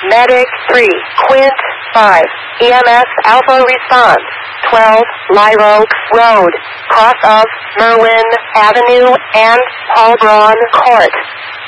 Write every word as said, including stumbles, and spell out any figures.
Medic three, Quint five, E M S Alpha response, twelve, Live Oak Road, cross of Merwin Avenue and Paul Braun Court.